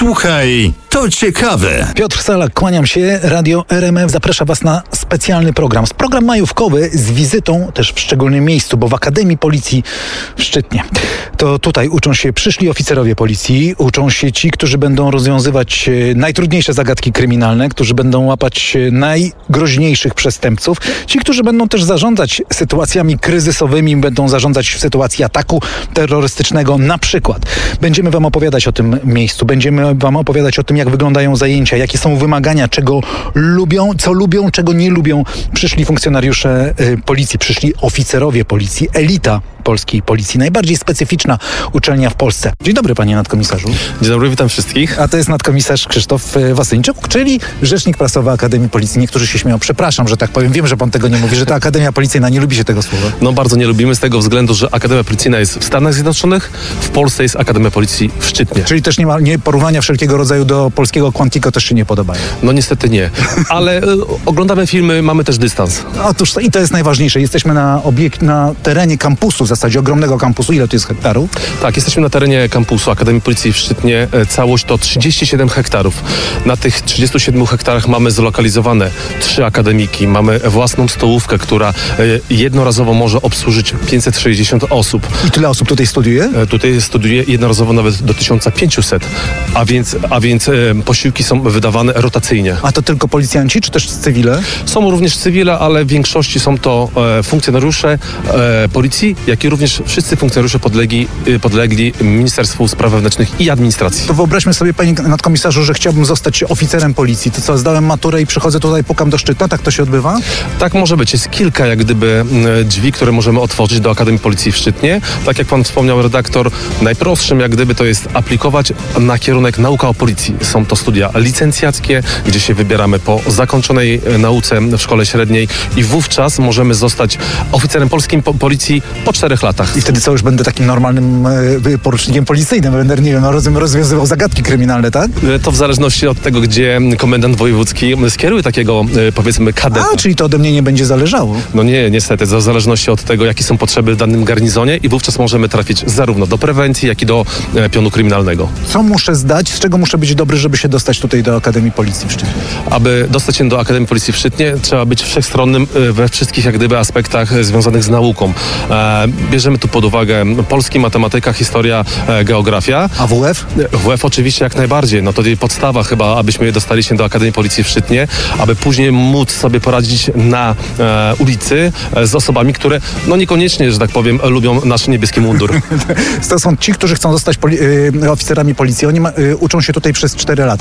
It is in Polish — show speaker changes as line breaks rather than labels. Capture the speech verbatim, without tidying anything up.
Słuchaj, to ciekawe.
Piotr Salak, kłaniam się. Radio R M F zaprasza Was na specjalny program. Program majówkowy z wizytą też w szczególnym miejscu, bo w Akademii Policji w Szczytnie. To tutaj uczą się przyszli oficerowie policji, uczą się ci, którzy będą rozwiązywać najtrudniejsze zagadki kryminalne, którzy będą łapać najgroźniejszych przestępców, ci, którzy będą też zarządzać sytuacjami kryzysowymi, będą zarządzać w sytuacji ataku terrorystycznego na przykład. Będziemy Wam opowiadać o tym miejscu, będziemy Wam opowiadać o tym, jak wyglądają zajęcia, jakie są wymagania, czego lubią, co lubią, czego nie lubią przyszli funkcjonariusze y, policji, przyszli oficerowie policji, elita polskiej policji, najbardziej specyficzna uczelnia w Polsce. Dzień dobry, panie nadkomisarzu.
Dzień dobry, witam wszystkich.
A to jest nadkomisarz Krzysztof Wasyńczuk, czyli rzecznik prasowy Akademii Policji. Niektórzy się śmieją, przepraszam, że tak powiem, wiem, że pan tego nie mówi, że to Akademia Policyjna, nie lubi się tego słowa.
No bardzo nie lubimy z tego względu, że Akademia Policyjna jest w Stanach Zjednoczonych, w Polsce jest Akademia Policji w Szczytnie.
Czyli też nie ma nie porównania wszelkiego rodzaju do polskiego Quantico też się nie podobają.
No niestety nie, ale y, oglądamy filmy, mamy też dystans.
Otóż to, i to jest najważniejsze. Jesteśmy na obiekt, na terenie kampusu, w zasadzie ogromnego kampusu. Ile to jest hektarów?
Tak, jesteśmy na terenie kampusu Akademii Policji w Szczytnie. Całość to trzydzieści siedem hektarów. Na tych trzydziestu siedmiu hektarach mamy zlokalizowane trzy akademiki. Mamy własną stołówkę, która y, jednorazowo może obsłużyć pięćset sześćdziesiąt osób.
I tyle osób tutaj studiuje?
Y, tutaj studiuje jednorazowo nawet do tysiąc pięćset, a więc, a więc y, posiłki są wydawane rotacyjnie.
A to tylko policjanci, czy też cywile?
Są również cywile, ale w większości są to e, funkcjonariusze e, policji, jak i również wszyscy funkcjonariusze podlegli, e, podlegli Ministerstwu Spraw Wewnętrznych i Administracji.
To wyobraźmy sobie, panie nadkomisarzu, że chciałbym zostać oficerem policji. To co, zdałem maturę i przychodzę tutaj, pukam do Szczytna? Tak to się odbywa?
Tak może być. Jest kilka jak gdyby m, drzwi, które możemy otworzyć do Akademii Policji w Szczytnie. Tak jak pan wspomniał, redaktor, najprostszym jak gdyby to jest aplikować na kierunek nauka o policji. Są to studia licencjackie, gdzie się wybieramy po zakończonej nauce w szkole średniej i wówczas możemy zostać oficerem polskim po policji po czterech latach.
I wtedy co, już będę takim normalnym e, porucznikiem policyjnym, będę, nie wiem, no, rozum, rozwiązywał zagadki kryminalne, tak?
To w zależności od tego, gdzie komendant wojewódzki skieruje takiego, powiedzmy, kadeta.
A, czyli to ode mnie nie będzie zależało.
No nie, niestety, w zależności od tego, jakie są potrzeby w danym garnizonie i wówczas możemy trafić zarówno do prewencji, jak i do e, pionu kryminalnego.
Co muszę zdać, z czego muszę być dobry, żeby się dostać tutaj do Akademii Policji w Szczytnie?
Aby dostać się do Akademii Policji w Szczytnie, trzeba być wszechstronnym we wszystkich jak gdyby aspektach związanych z nauką. E, bierzemy tu pod uwagę polski, matematyka, historia, e, geografia.
A W F?
W F oczywiście jak najbardziej. No to podstawa chyba, abyśmy dostali się do Akademii Policji w Szczytnie, aby później móc sobie poradzić na e, ulicy e, z osobami, które no niekoniecznie, że tak powiem, lubią nasz niebieski mundur.
To są ci, którzy chcą zostać poli- y, oficerami policji. Oni ma, y, uczą się tutaj przez cztery lata.